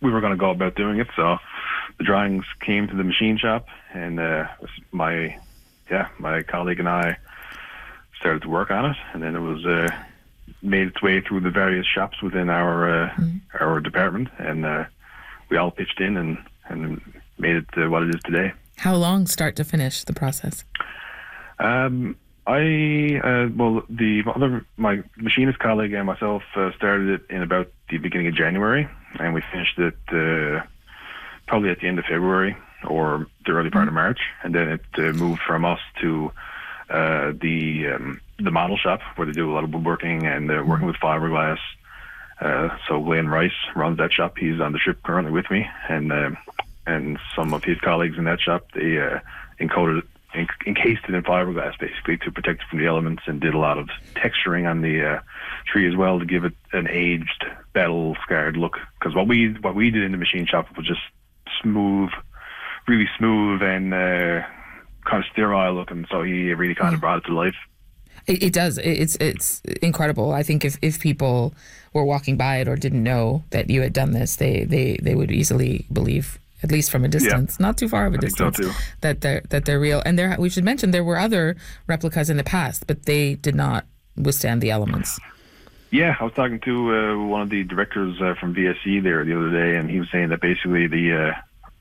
we were going to go about doing it. So the drawings came to the machine shop, and my colleague and I started to work on it, and then it was made its way through the various shops within our department, and we all pitched in and made it what it is today. How long, start to finish, the process? My machinist colleague and myself started it in about the beginning of January, and we finished it probably at the end of February or the early part of March, and then it moved from us to the model shop where they do a lot of woodworking and working with fiberglass. So Glenn Rice runs that shop. He's on the ship currently with me, and some of his colleagues in that shop, they encased it in fiberglass basically to protect it from the elements, and did a lot of texturing on the tree as well to give it an aged, battle scarred look. Because what we did in the machine shop was just really smooth and kind of sterile looking. So he really kind of brought it to life. It does. It's incredible. I think if people were walking by it or didn't know that you had done this, they would easily believe, at least from a distance, not too far of a distance, so that they're real. And we should mention there were other replicas in the past, but they did not withstand the elements. Yeah, I was talking to one of the directors from VSE there the other day, and he was saying that basically the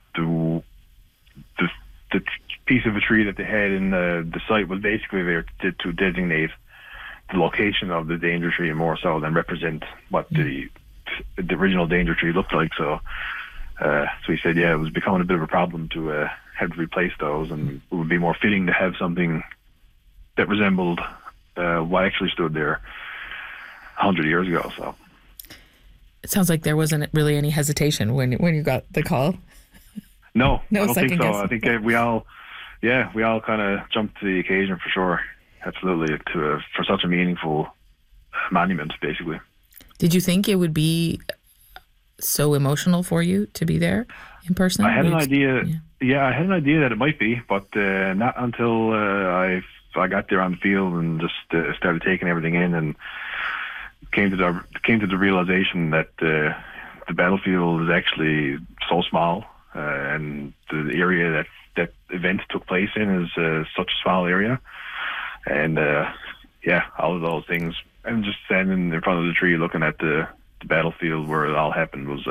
piece of a tree that they had in the site was basically there to designate the location of the danger tree more so than represent what the original danger tree looked like. So he said, yeah, it was becoming a bit of a problem to have to replace those, and it would be more fitting to have something that resembled what actually stood there 100 years ago. So it sounds like there wasn't really any hesitation when you got the call. No, I don't think so. Guessing. I think we all kind of jumped to the occasion for sure. Absolutely, for such a meaningful monument, basically. Did you think it would be so emotional for you to be there in person? I had an idea. Yeah, I had an idea that it might be, but not until I got there on the field and just started taking everything in, and came to the realization that the battlefield is actually so small, and the area that event took place in is such a small area, and all of those things, and just standing in front of the tree looking at the battlefield where it all happened was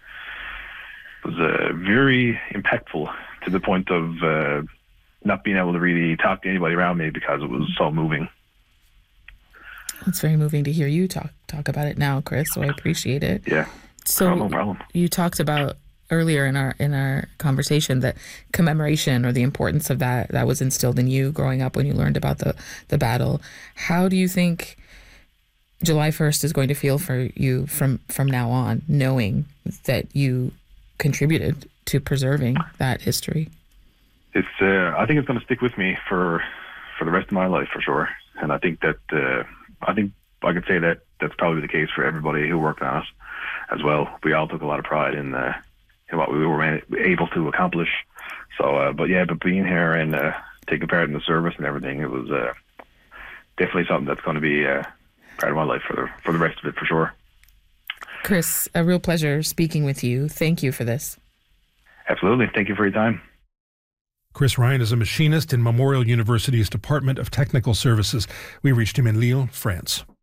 very impactful, to the point of not being able to really talk to anybody around me because it was so moving. It's very moving to hear you talk about it now, Chris, so I appreciate it. Yeah. So no problem. You talked about earlier in our conversation that commemoration, or the importance of that was instilled in you growing up when you learned about the battle. How do you think July 1st is going to feel for you from now on, knowing that you contributed to preserving that history? It's I think it's going to stick with me for the rest of my life, for sure. And I think that I could say that that's probably the case for everybody who worked on it as well. We all took a lot of pride in what we were able to accomplish. So, but being here and taking part in the service and everything, it was definitely something that's going to be part of my life for the rest of it, for sure. Chris, a real pleasure speaking with you. Thank you for this. Absolutely. Thank you for your time. Chris Ryan is a machinist in Memorial University's Department of Technical Services. We reached him in Lille, France.